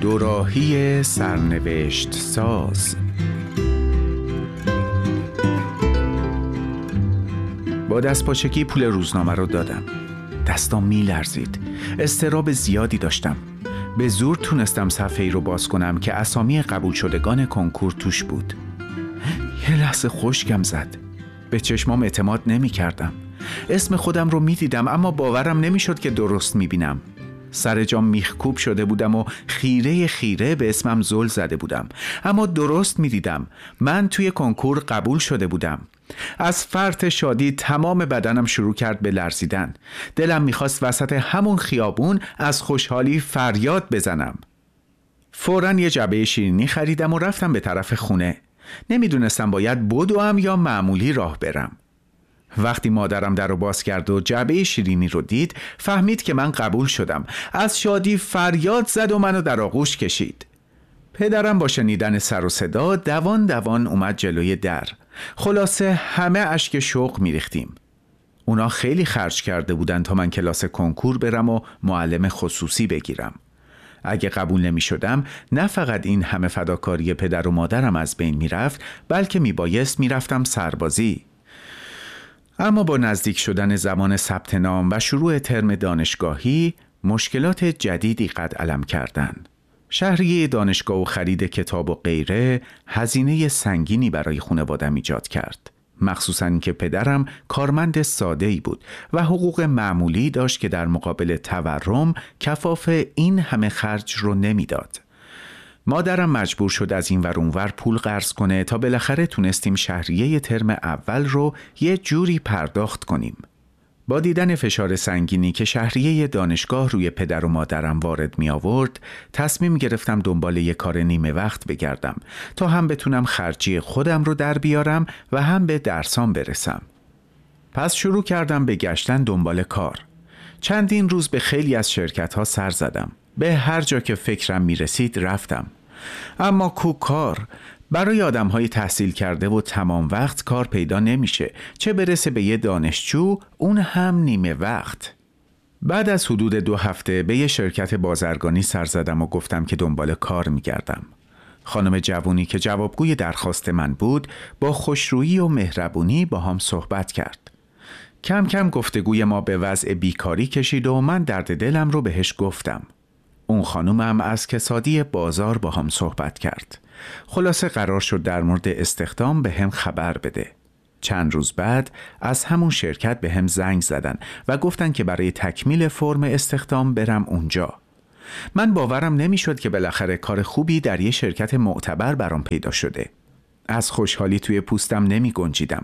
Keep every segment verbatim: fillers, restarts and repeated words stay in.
دوراهی سرنوشت ساز. با دستپاچگی پول روزنامه رو دادم. دستام می لرزید. اضطراب زیادی داشتم. به زور تونستم صفحه‌ای رو باز کنم که اسامی قبول شدگان کنکور توش بود. یه لحظه خشکم زد. به چشمام اعتماد نمی کردم. اسم خودم رو می دیدم اما باورم نمی شد که درست می بینم. سر جام میخکوب شده بودم و خیره خیره به اسمم زل زده بودم، اما درست می دیدم. من توی کنکور قبول شده بودم. از فرط شادی تمام بدنم شروع کرد به لرزیدن. دلم میخواست وسط همون خیابون از خوشحالی فریاد بزنم. فوراً یه جعبه شیرینی خریدم و رفتم به طرف خونه. نمیدونستم باید بدوم یا معمولی راه برم. وقتی مادرم در رو باز کرد و جعبه شیرینی رو دید، فهمید که من قبول شدم. از شادی فریاد زد و منو در آغوش کشید. پدرم با شنیدن سر و صدا دوان دوان اومد جلوی در. خلاصه همه اشک شوق میریختیم. اونا خیلی خرج کرده بودن تا من کلاس کنکور برم و معلم خصوصی بگیرم. اگه قبول نمی شدم، نه فقط این همه فداکاری پدر و مادرم از بین می رفت، بلکه می بایست می رفتم سربازی. اما با نزدیک شدن زمان ثبت نام و شروع ترم دانشگاهی، مشکلات جدیدی قد علم کردن. شهریه دانشگاه و خرید کتاب و غیره هزینه سنگینی برای خانواده‌ام ایجاد کرد. مخصوصاً اینکه پدرم کارمند ساده‌ای بود و حقوق معمولی داشت که در مقابل تورم کفاف این همه خرج رو نمیداد. مادرم مجبور شد از این ور اونور پول قرض کنه تا بالاخره تونستیم شهریه ترم اول رو یه جوری پرداخت کنیم. با دیدن فشار سنگینی که شهریه دانشگاه روی پدر و مادرم وارد می آورد، تصمیم گرفتم دنبال یه کار نیمه وقت بگردم تا هم بتونم خرجی خودم رو در بیارم و هم به درسام برسم. پس شروع کردم به گشتن دنبال کار. چندین روز به خیلی از شرکت‌ها سر زدم. به هر جا که فکرم می رسید رفتم. اما کو کار؟ برای آدم‌های تحصیل کرده و تمام وقت کار پیدا نمیشه، چه برسه به یه دانشجو، اون هم نیمه وقت. بعد از حدود دو هفته به یه شرکت بازرگانی سر زدم و گفتم که دنبال کار میگردم. خانم جوونی که جوابگوی درخواست من بود با خوشرویی و مهربونی با هم صحبت کرد. کم کم گفتگوی ما به وضع بیکاری کشید و من درد دلم رو بهش گفتم. اون خانومم از کسادی بازار با هم صحبت کرد. خلاصه قرار شد در مورد استخدام به هم خبر بده. چند روز بعد از همون شرکت به هم زنگ زدن و گفتن که برای تکمیل فرم استخدام برم اونجا. من باورم نمیشد که بالاخره کار خوبی در یه شرکت معتبر برام پیدا شده. از خوشحالی توی پوستم نمی گنجیدم.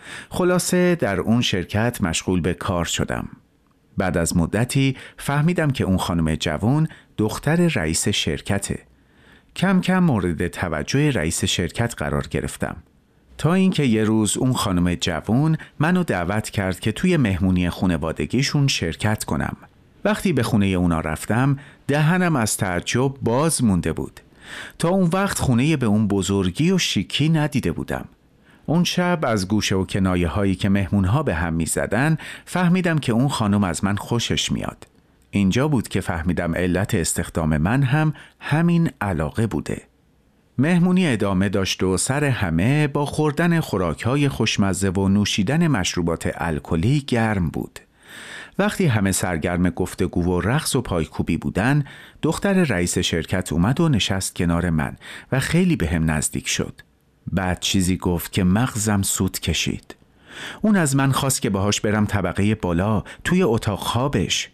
خلاصه در اون شرکت مشغول به کار شدم. بعد از مدتی فهمیدم که اون خانم جوان دختر رئیس شرکته. کم کم مورد توجه رئیس شرکت قرار گرفتم، تا اینکه یه روز اون خانم جوان منو دعوت کرد که توی مهمونی خانوادگیشون شرکت کنم. وقتی به خونه اونا رفتم دهنم از تعجب باز مونده بود. تا اون وقت خونه به اون بزرگی و شیکی ندیده بودم. اون شب از گوشه و کنایه هایی که مهمونها به هم می زدن فهمیدم که اون خانم از من خوشش میاد. اینجا بود که فهمیدم علت استخدام من هم همین علاقه بوده. مهمونی ادامه داشت و سر همه با خوردن خوراک‌های خوشمزه و نوشیدن مشروبات الکلی گرم بود. وقتی همه سرگرم گفتگو و رقص و پایکوبی بودن، دختر رئیس شرکت اومد و نشست کنار من و خیلی به هم نزدیک شد. بعد چیزی گفت که مغزم سود کشید. اون از من خواست که باهاش برم طبقه بالا توی اتاق خوابش.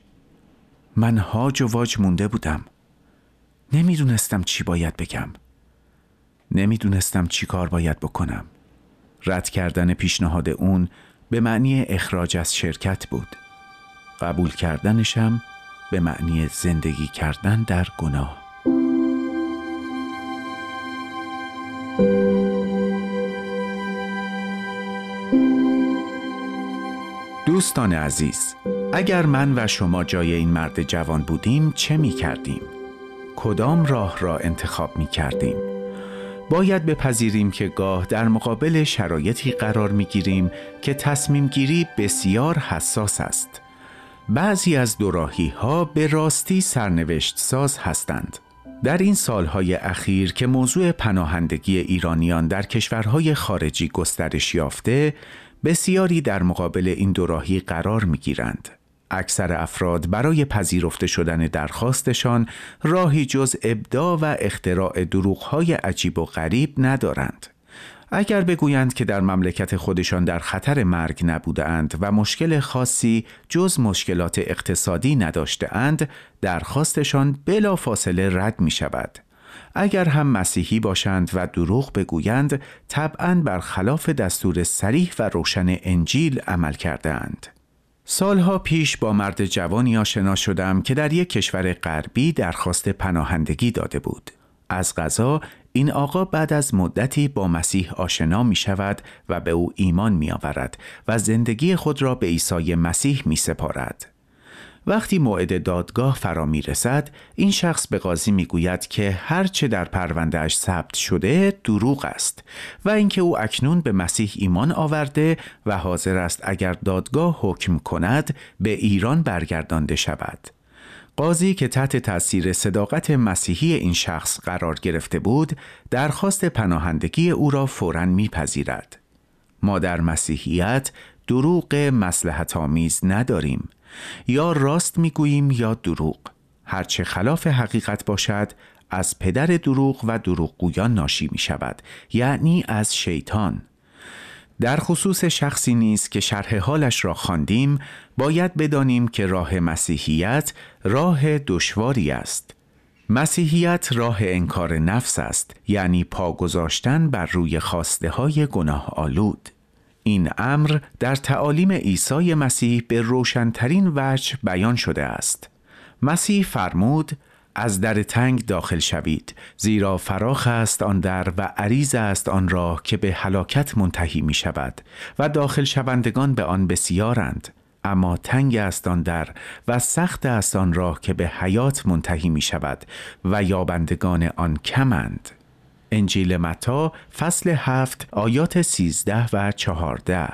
من هاج و واج مونده بودم. نمیدونستم چی باید بگم. نمیدونستم چی کار باید بکنم. رد کردن پیشنهاد اون به معنی اخراج از شرکت بود. قبول کردنشم به معنی زندگی کردن در گناه. دوستان عزیز، اگر من و شما جای این مرد جوان بودیم چه می کردیم؟ کدام راه را انتخاب می کردیم؟ باید بپذیریم که گاه در مقابل شرایطی قرار می گیریم که تصمیم گیری بسیار حساس است. بعضی از دوراهی ها به راستی سرنوشت ساز هستند. در این سالهای اخیر که موضوع پناهندگی ایرانیان در کشورهای خارجی گسترش یافته، بسیاری در مقابل این دوراهی قرار می‌گیرند. اکثر افراد برای پذیرفته شدن درخواستشان راهی جز ابداع و اختراع دروغ‌های عجیب و غریب ندارند. اگر بگویند که در مملکت خودشان در خطر مرگ نبودند و مشکل خاصی جز مشکلات اقتصادی نداشته‌اند، درخواستشان بلافاصله رد می شود. اگر هم مسیحی باشند و دروغ بگویند، طبعاً برخلاف دستور صریح و روشن انجیل عمل کرده‌اند. سالها پیش با مرد جوانی آشنا شدم که در یک کشور غربی درخواست پناهندگی داده بود. از قضا این آقا بعد از مدتی با مسیح آشنا می شود و به او ایمان می آورد و زندگی خود را به عیسی مسیح می سپارد. وقتی موعد دادگاه فرا می رسد، این شخص به قاضی می گوید که هرچه در پرونده‌اش ثبت شده دروغ است و اینکه او اکنون به مسیح ایمان آورده و حاضر است اگر دادگاه حکم کند به ایران برگردانده شود. قاضی که تحت تأثیر صداقت مسیحی این شخص قرار گرفته بود، درخواست پناهندگی او را فوراً می‌پذیرد. ما در مسیحیت دروغ مصلحت آمیز نداریم. یا راست میگوییم یا دروغ. هرچه خلاف حقیقت باشد از پدر دروغ و دروغگویان ناشی می شود، یعنی از شیطان. در خصوص شخصی نیز که شرح حالش را خواندیم، باید بدانیم که راه مسیحیت راه دشواری است. مسیحیت راه انکار نفس است، یعنی پا گذاشتن بر روی خواسته های گناه آلود. این امر در تعالیم عیسی مسیح به روشن‌ترین وجه بیان شده است. مسیح فرمود: از در تنگ داخل شوید، زیرا فراخ است آن در و عریض است آن راه که به هلاکت منتهی می شود و داخل شوندگان به آن بسیارند، اما تنگ است آن در و سخت است آن راه که به حیات منتهی می شود و یابندگان آن کمند. انجیل متی فصل هفت آیات سیزده و چهارده.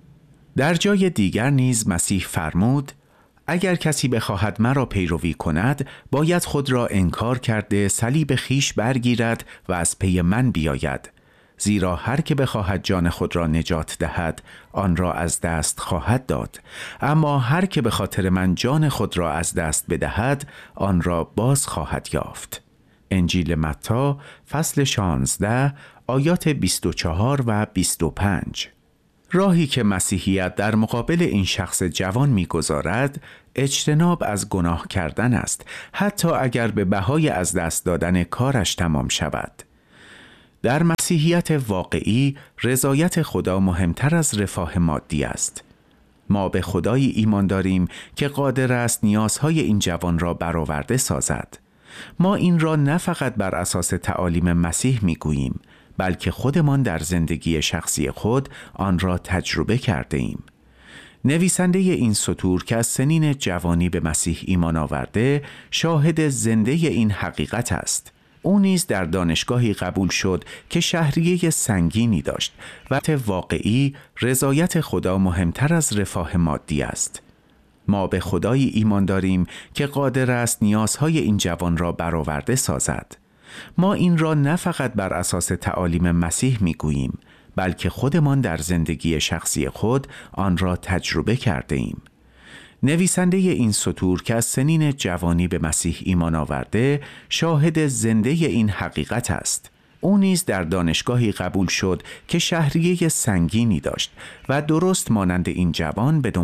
در جای دیگر نیز مسیح فرمود: اگر کسی بخواهد مرا پیروی کند، باید خود را انکار کرده صلیب خیش برگیرد و از پی من بیاید. زیرا هر که بخواهد جان خود را نجات دهد، آن را از دست خواهد داد. اما هر که به خاطر من جان خود را از دست بدهد، آن را باز خواهد یافت. انجیل متی فصل شانزده آیات بیست و چهار و بیست و پنج. راهی که مسیحیت در مقابل این شخص جوان می‌گذارد، اجتناب از گناه کردن است، حتی اگر به بهای از دست دادن کارش تمام شود. در مسیحیت واقعی، رضایت خدا مهمتر از رفاه مادی است. ما به خدایی ایمان داریم که قادر است نیازهای این جوان را برآورده سازد. ما این را نه فقط بر اساس تعالیم مسیح می‌گوییم، بلکه خودمان در زندگی شخصی خود آن را تجربه کرده ایم. نویسنده این سطور که از سنین جوانی به مسیح ایمان آورده، شاهد زنده این حقیقت است. او نیز در دانشگاهی قبول شد که شهریه سنگینی داشت و واقعی رضایت خدا مهمتر از رفاه مادی است. ما به خدایی ایمان داریم که قادر است نیازهای این جوان را برآورده سازد. ما این را نه فقط بر اساس تعالیم مسیح میگوییم، بلکه خودمان در زندگی شخصی خود آن را تجربه کرده ایم. نویسنده این سطور که از سنین جوانی به مسیح ایمان آورده، شاهد زنده این حقیقت است. او نیز در دانشگاهی قبول شد که شهریه سنگینی داشت و درست مانند این جوان به